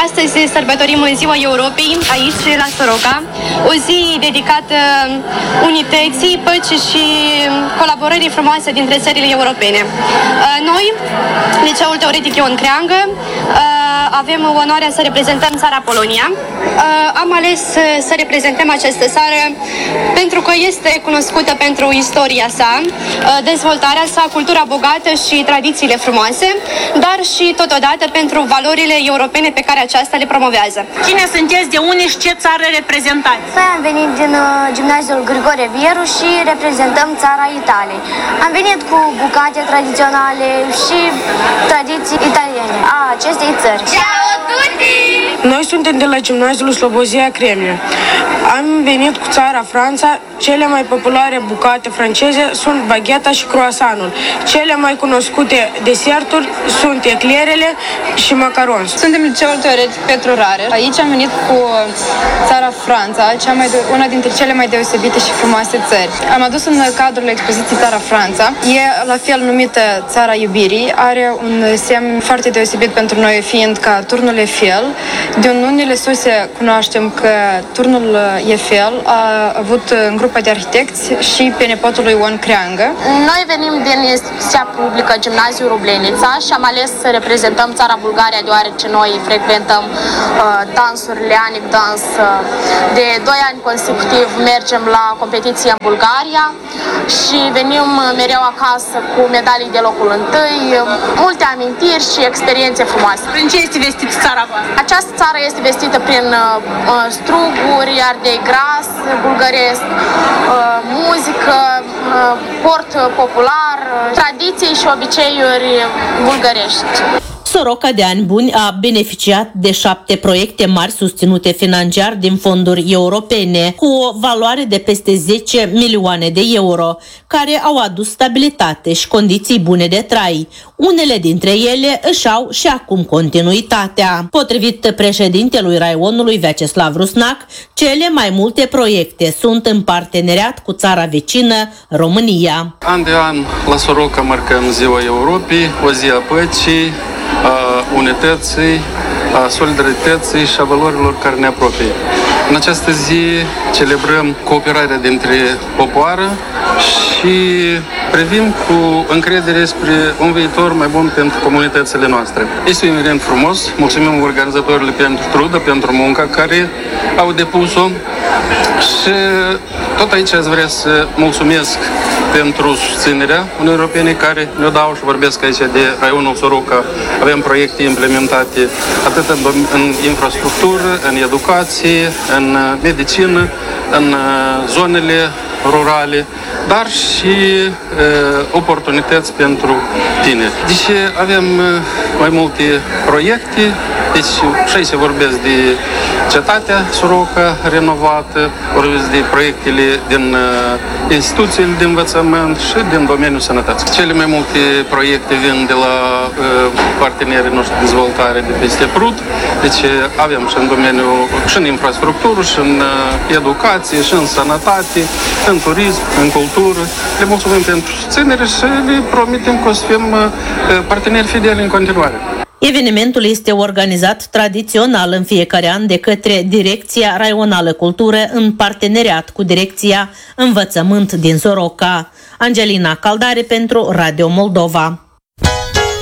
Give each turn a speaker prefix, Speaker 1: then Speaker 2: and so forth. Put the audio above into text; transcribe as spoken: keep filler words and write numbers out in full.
Speaker 1: astăzi sărbătorim Ziua Europei aici la Soroca, o zi dedicată unității, păcii și colaborării frumoase dintre țările europene. Noi, Liceul Teoretic Ion Creangă, avem onoarea să reprezentăm țara Polonia. Am ales să reprezentăm această țară pentru că este cunoscută pentru istoria sa, dezvoltarea sa, cultura bogată și tradițiile frumoase, dar și totodată pentru valorile europene pe care aceasta le promovează.
Speaker 2: Cine sunteți, de unde și ce țară reprezentați?
Speaker 3: Noi am venit din uh, gimnaziul Grigore Vieru și reprezentăm țara Italiei. Am venit cu bucate tradiționale și tradiții italiene a acestei țări.
Speaker 4: Ciao tutti!
Speaker 5: Noi suntem de la gimnaziul Slobozia Cremia. Am venit cu țara Franța. Cele mai populare bucate franceze sunt bagheta și croasanul. Cele mai cunoscute deserturi sunt eclerele și macarons.
Speaker 6: Suntem Liceul Teoretic Petru Rareș. Aici am venit cu țara Franța, cea mai de, una dintre cele mai deosebite și frumoase țări. Am adus în cadrul expoziției țara Franța. E la fel numită țara iubirii. Are un semn foarte deosebit pentru noi, fiind ca turnul Eiffel. Din unele surse cunoaștem că turnul Eiffel a avut în grupa de arhitecți și pe nepotul lui Ion Creangă.
Speaker 7: Noi venim din instituția publică Gimnaziul Rublenița și am ales să reprezentăm țara Bulgaria, deoarece noi frecventăm uh, dansurile Anic Dans. De doi ani consecutiv mergem la competiție în Bulgaria și venim mereu acasă cu medalii de locul întâi, multe amintiri și experiențe frumoase.
Speaker 2: Prin ce este vestită țara voastră?
Speaker 7: Această țară este vestită prin uh, struguri, ardei gras, bulgăresc, uh, muzică, uh, port popular, tradiții și obiceiuri bulgărești.
Speaker 8: Soroca de ani buni a beneficiat de șapte proiecte mari susținute financiar din fonduri europene, cu o valoare de peste zece milioane de euro, care au adus stabilitate și condiții bune de trai. Unele dintre ele își au și acum continuitatea. Potrivit președintelui Raionului Vyacheslav Rusnac, cele mai multe proiecte sunt în parteneriat cu țara vecină, România.
Speaker 9: An de an, la Soroca marcăm Ziua Europei, o zi a păcii, a unității, a solidarității și a valorilor care ne apropie. În această zi celebrăm cooperarea dintre popoare și privim cu încredere spre un viitor mai bun pentru comunitățile noastre. Este un eveniment frumos, mulțumim organizatorilor pentru trudă, pentru munca care au depus-o și tot aici aș vrea să mulțumesc pentru susținerea Uniunii Europene care ne dau și vorbesc aici de raionul Soroca. Avem proiecte implementate atât în, în infrastructură, în educație, în medicină, în zonele rurale, dar și uh, oportunități pentru tineri. Deci avem uh, mai multe proiecte, deci și aici vorbesc de cetatea Soroca renovată, vorbesc de proiectele din uh, instituțiile de învățământ și din domeniul sănătății. Cele mai multe proiecte vin de la uh, partenerii noștri de dezvoltare de peste Prut, deci avem și în domeniul, și în infrastructură, și în uh, educație, și în sănătate, în turism, în cultură. Le mulțumim pentru susținere și le promitem că o să fim uh, parteneri fideli în continuare.
Speaker 8: Evenimentul este organizat tradițional în fiecare an de către Direcția Raională Cultură în parteneriat cu Direcția Învățământ din Soroca. Angelina Caldare pentru Radio Moldova.